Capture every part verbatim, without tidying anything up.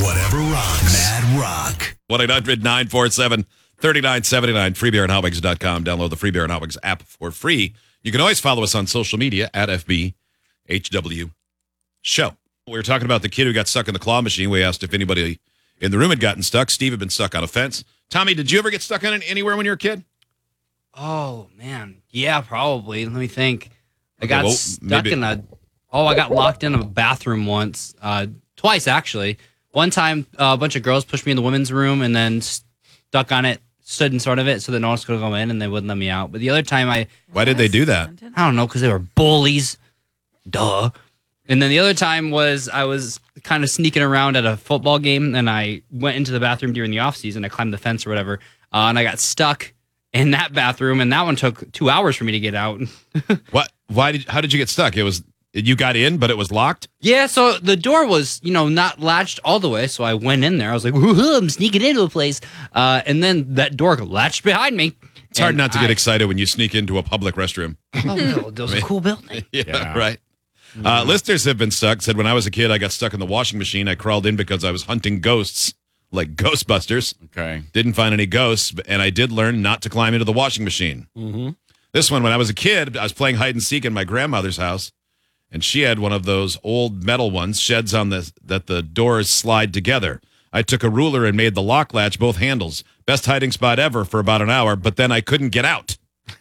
Whatever rocks. Mad Rock. one eight hundred nine four seven three nine seven nine. free beer and hot wings dot com. Download the Free Beer and Hot Wings app for free. You can always follow us on social media at F B H W Show. We were talking about the kid who got stuck in the claw machine. We asked if anybody in the room had gotten stuck. Steve had been stuck on a fence. Tommy, did you ever get stuck on it anywhere when you were a kid? Oh, man. Yeah, probably. Let me think. I Okay, got well, stuck maybe- in a... Oh, I got locked in a bathroom once. Uh, twice, actually. One time, uh, a bunch of girls pushed me in the women's room and then stuck on it, stood in front of it so that no one could go in and they wouldn't let me out. But the other time, I... Why did they do that? I don't know, because they were bullies. Duh. And then the other time was I was kind of sneaking around at a football game, and I went into the bathroom during the off season. I climbed the fence or whatever, uh, and I got stuck in that bathroom, and that one took two hours for me to get out. What? Why did? How did you get stuck? It was you got in, but it was locked. Yeah, so the door was, you know, not latched all the way, so I went in there. I was like, woohoo, I'm sneaking into a place, uh, and then that door latched behind me. It's hard and not to get I- excited when you sneak into a public restroom. Oh, no, that was a cool building. Yeah, Yeah. right. Uh, listeners have been stuck. Said when I was a kid, I got stuck in the washing machine. I crawled in because I was hunting ghosts, like Ghostbusters. Okay. Didn't find any ghosts, and I did learn not to climb into the washing machine. Mm-hmm. This one, when I was a kid, I was playing hide and seek in my grandmother's house, and she had one of those old metal ones, sheds on the that the doors slide together. I took a ruler and made the lock latch both handles. Best hiding spot ever for about an hour, but then I couldn't get out.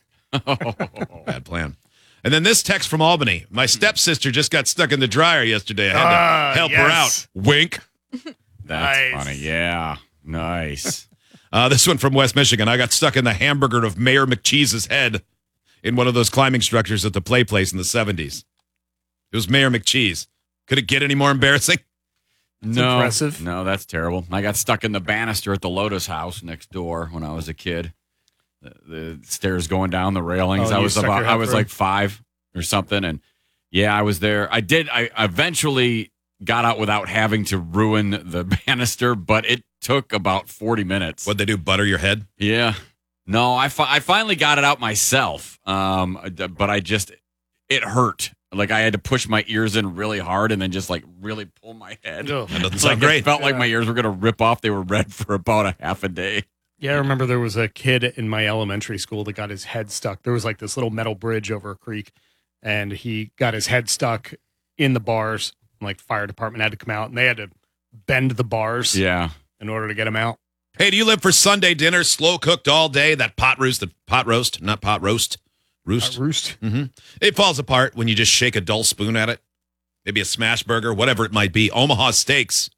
Bad plan. And then this text from Albany. My stepsister just got stuck in the dryer yesterday. I had Ah, to help her yes. out. Wink. That's Nice. funny. Yeah. Nice. Uh, this one from West Michigan. I got stuck in the hamburger of Mayor McCheese's head in one of those climbing structures at the play place in the seventies. It was Mayor McCheese. Could it get any more embarrassing? no. impressive. No, that's terrible. I got stuck in the banister at the Lotus House next door when I was a kid. The, the stairs going down the railings. Oh, I you was stuck about your I head was through? like five or something, and yeah, I was there. I did. I eventually got out without having to ruin the banister, but it took about forty minutes. What'd they do, butter your head? Yeah. No, I, fi- I finally got it out myself, um, but I just, it hurt. Like I had to push my ears in really hard and then just like really pull my head. Ugh. That doesn't Like, sound great. It felt like my ears were going to rip off. They were red for about a half a day. Yeah, I remember there was a kid in my elementary school that got his head stuck. There was like this little metal bridge over a creek, and he got his head stuck in the bars. Like the fire department had to come out, and they had to bend the bars Yeah. in order to get him out. Hey, do you live for Sunday dinner, slow cooked all day? That pot roast, the pot roast, not pot roast, roost. Uh, roost. hmm It falls apart when you just shake a dull spoon at it. Maybe a smash burger, whatever it might be. Omaha Steaks,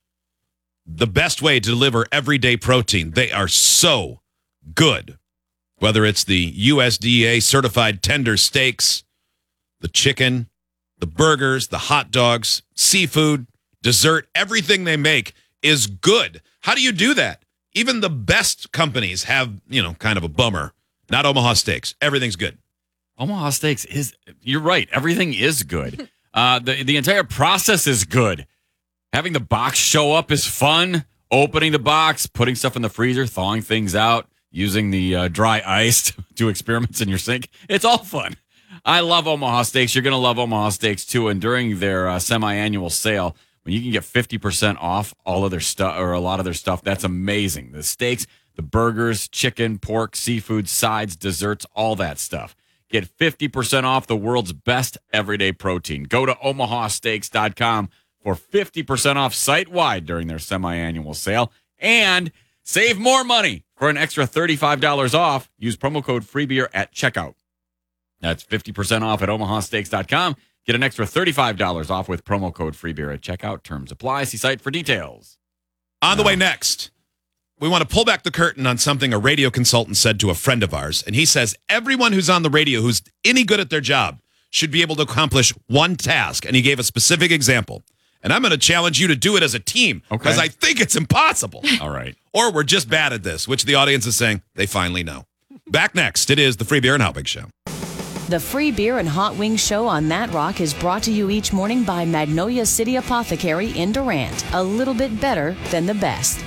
the best way to deliver everyday protein. They are so good. Whether it's the U S D A certified tender steaks, the chicken, the burgers, the hot dogs, seafood, dessert, everything they make is good. How do you do that? Even the best companies have, you know, kind of a bummer. Not Omaha Steaks. Everything's good. Omaha Steaks is, you're right. Everything is good. Uh, the, the entire process is good. Having the box show up is fun. Opening the box, putting stuff in the freezer, thawing things out, using the uh, dry ice to do experiments in your sink. It's all fun. I love Omaha Steaks. You're going to love Omaha Steaks too. And during their uh, semi-annual sale, when you can get fifty percent off all of their stuff or a lot of their stuff, that's amazing. The steaks, the burgers, chicken, pork, seafood, sides, desserts, all that stuff. Get fifty percent off the world's best everyday protein. Go to omaha steaks dot com for fifty percent off site-wide during their semi-annual sale. And save more money for an extra thirty-five dollars off. Use promo code FREEBEER at checkout. That's fifty percent off at omaha steaks dot com. Get an extra thirty-five dollars off with promo code FREEBEER at checkout. Terms apply. See site for details. On the way next, we want to pull back the curtain on something a radio consultant said to a friend of ours. And he says everyone who's on the radio who's any good at their job should be able to accomplish one task. And he gave a specific example. And I'm going to challenge you to do it as a team because Okay. I think it's impossible. All right. Or we're just bad at this, which the audience is saying they finally know. Back next, it is the Free Beer and Hot Wings Show. The Free Beer and Hot Wings Show on That Rock is brought to you each morning by Magnolia City Apothecary in Durant. A little bit better than the best.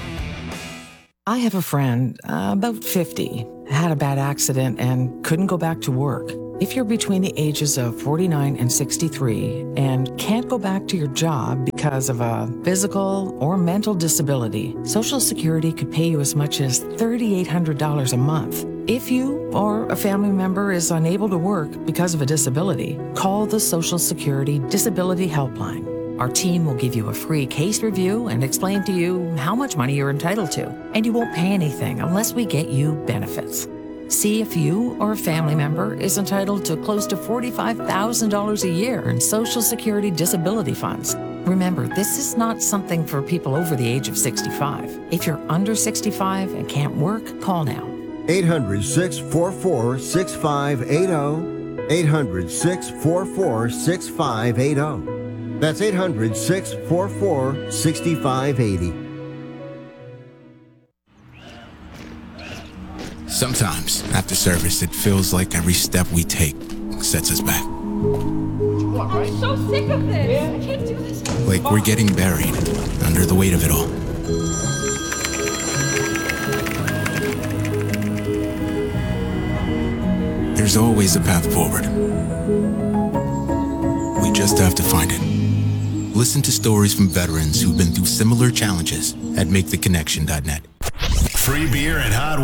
I have a friend, uh, about fifty, had a bad accident and couldn't go back to work. If you're between the ages of forty-nine and sixty-three and can't go back to your job because of a physical or mental disability, Social Security could pay you as much as three thousand eight hundred dollars a month. If you or a family member is unable to work because of a disability, call the Social Security Disability Helpline. Our team will give you a free case review and explain to you how much money you're entitled to, and you won't pay anything unless we get you benefits. See if you or a family member is entitled to close to forty-five thousand dollars a year in Social Security disability funds. Remember, this is not something for people over the age of sixty-five. If you're under sixty-five and can't work, call now. eight hundred, six four four, six five eight zero. eight hundred, six four four, six five eight zero. That's eight hundred, six four four, six five eight zero. Sometimes, after service, it feels like every step we take sets us back. I'm so sick of this. I can't do this. Like we're getting buried under the weight of it all. There's always a path forward. We just have to find it. Listen to stories from veterans who've been through similar challenges at make the connection dot net. Free beer and hot